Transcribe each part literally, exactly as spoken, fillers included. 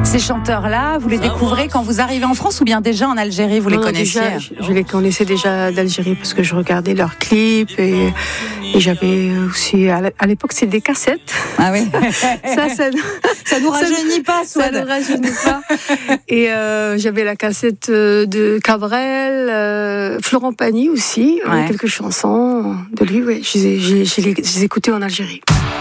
Ces chanteurs-là, vous les découvrez quand vous arrivez en France ou bien déjà en Algérie, vous les non, connaissiez? Déjà, je, je les connaissais déjà d'Algérie parce que je regardais leurs clips et, et j'avais aussi, à l'époque, c'était des cassettes. Ah oui. ça, ça, ça nous rajeunit pas, ça nous rajeunit pas. Et euh, j'avais la cassette de Cabrel, euh, Florent Pagny aussi, ouais. quelques chansons de lui. Ouais, je les, je, je les, je les écoutais en Algérie.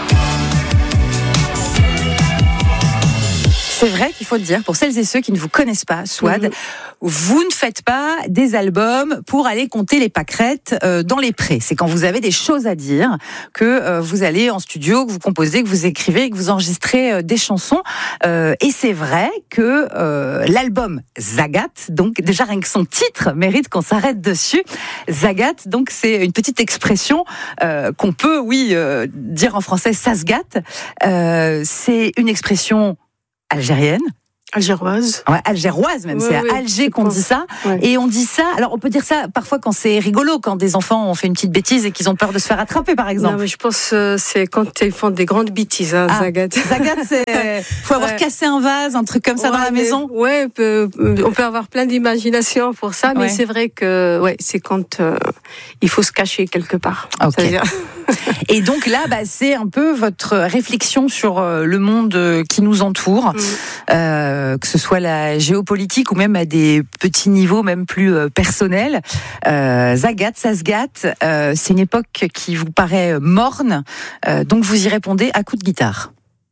C'est vrai qu'il faut le dire, pour celles et ceux qui ne vous connaissent pas, Souad, mmh. vous ne faites pas des albums pour aller compter les pâquerettes euh, dans les prés. C'est quand vous avez des choses à dire que euh, vous allez en studio, que vous composez, que vous écrivez, que vous enregistrez euh, des chansons. Euh, et c'est vrai que euh, l'album Zagat, donc déjà rien que son titre mérite qu'on s'arrête dessus. Zagat, donc c'est une petite expression euh, qu'on peut, oui, euh, dire en français, ça se gâte. Euh, c'est une expression algérienne. Algéroise. Ouais, algéroise même, ouais, c'est à ouais, Alger qu'on pense. dit ça. Ouais. Et on dit ça, alors on peut dire ça parfois quand c'est rigolo, quand des enfants ont fait une petite bêtise et qu'ils ont peur de se faire attraper par exemple. Non mais je pense que euh, c'est quand ils font des grandes bêtises, hein, ah, Zagat. Zagat, c'est... faut avoir ouais. cassé un vase, un truc comme ça ouais, dans la mais, maison. Ouais, peut, on peut avoir plein d'imagination pour ça, mais ouais. c'est vrai que ouais, c'est quand euh, il faut se cacher quelque part. Ok. Et donc là, bah, c'est un peu votre réflexion sur euh, le monde qui nous entoure, mmh. euh, que ce soit la géopolitique ou même à des petits niveaux, même plus euh, personnels. Euh, Zagat, ça se gâte. Euh, c'est une époque qui vous paraît morne, euh, donc vous y répondez à coups de guitare.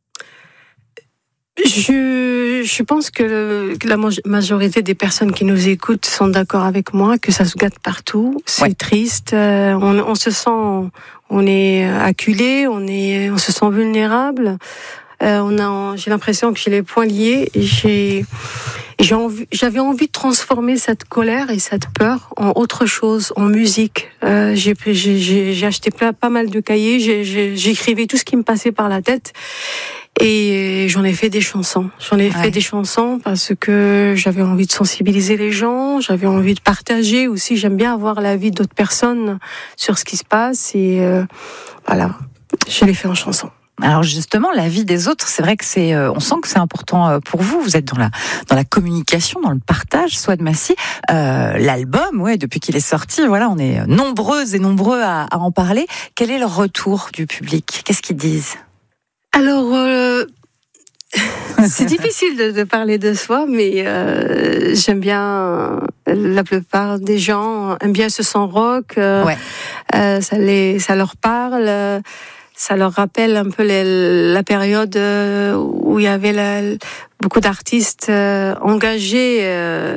Je, je pense que, le, que la majorité des personnes qui nous écoutent sont d'accord avec moi, que ça se gâte partout. C'est ouais. triste. Euh, on, on se sent, on est acculé, on est, on se sent vulnérable. Euh, on a, j'ai l'impression que j'ai les poings liés. Et j'ai, j'ai envie, j'avais envie de transformer cette colère et cette peur en autre chose, en musique. Euh, j'ai, j'ai, j'ai acheté plein, pas mal de cahiers. J'ai, j'ai, j'écrivais tout ce qui me passait par la tête. Et j'en ai fait des chansons. J'en ai ouais. fait des chansons parce que j'avais envie de sensibiliser les gens, j'avais envie de partager aussi. J'aime bien avoir l'avis d'autres personnes sur ce qui se passe et euh, voilà, je l'ai fait en chanson. Alors justement, la vie des autres, c'est vrai que c'est, euh, on sent que c'est important pour vous. Vous êtes dans la dans la communication, dans le partage. Souad Massi, euh, l'album, ouais, depuis qu'il est sorti, voilà, on est nombreuses et nombreux à, à en parler. Quel est le retour du public? Qu'est-ce qu'ils disent? Alors, euh, c'est difficile de, de parler de soi, mais euh, j'aime bien. La plupart des gens aiment bien ce son rock. Euh, ouais. euh, ça les, ça leur parle. Euh, ça leur rappelle un peu les, la période où il y avait la, beaucoup d'artistes euh, engagés. Euh,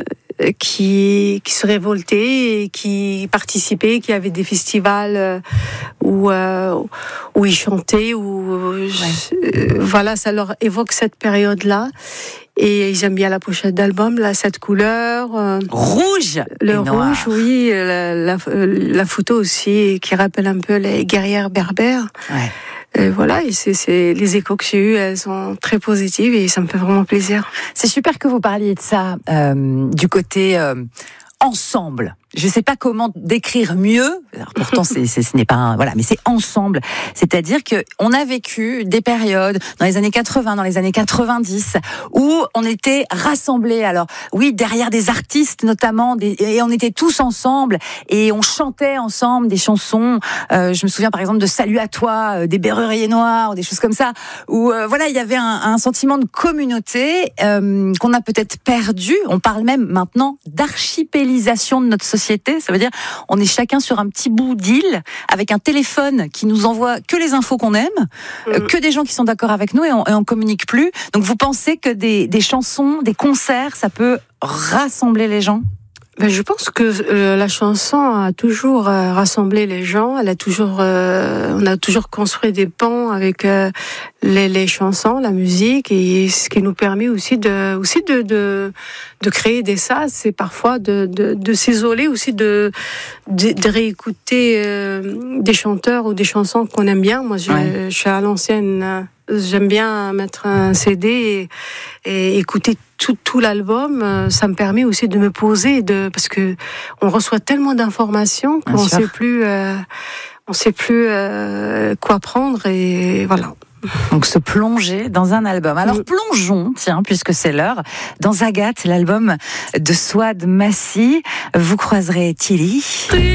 qui qui se révoltaient et qui participaient, qui avaient des festivals où euh, où ils chantaient, où ouais. euh, voilà, ça leur évoque cette période-là. Et ils aiment bien la pochette d'album, là, cette couleur. Euh, rouge. Le rouge, oui, la, la, la photo aussi qui rappelle un peu les guerrières berbères. Ouais. Et voilà, et c'est, c'est les échos que j'ai eus, elles sont très positives et ça me fait vraiment plaisir. C'est super que vous parliez de ça, euh, du côté euh, ensemble. Je ne sais pas comment décrire mieux. Alors pourtant, c'est, c'est, ce n'est pas un, voilà, mais c'est ensemble. C'est-à-dire que on a vécu des périodes dans les années quatre-vingts, dans les années quatre-vingt-dix, où on était rassemblés. Alors oui, derrière des artistes notamment, des, et on était tous ensemble et on chantait ensemble des chansons. Euh, je me souviens par exemple de Salut à toi, euh, des Berruriers Noirs, des choses comme ça. Où euh, voilà, il y avait un, un sentiment de communauté euh, qu'on a peut-être perdu. On parle même maintenant d'archipélisation de notre société. Ça veut dire on est chacun sur un petit bout d'île avec un téléphone qui nous envoie que les infos qu'on aime, mmh. euh, que des gens qui sont d'accord avec nous et on, et on communique plus. Donc vous pensez que des, des chansons, des concerts, ça peut rassembler les gens ? Ben, je pense que euh, la chanson a toujours euh, rassemblé les gens. Elle a toujours, euh, on a toujours construit des ponts avec euh, les, les chansons, la musique, et ce qui nous permet aussi de, aussi de, de, de créer des sas, c'est parfois de, de, de s'isoler, aussi de, de, de réécouter euh, des chanteurs ou des chansons qu'on aime bien. Moi, je, ouais. je suis à l'ancienne. J'aime bien mettre un C D et, et écouter tout, tout l'album. Ça me permet aussi de me poser, de, parce que on reçoit tellement d'informations qu'on ne sait plus, euh, on sait plus euh, quoi prendre et voilà. Donc se plonger dans un album. Alors plongeons, tiens, puisque c'est l'heure, dans Agathe, l'album de Souad Massi. Vous croiserez Tilly.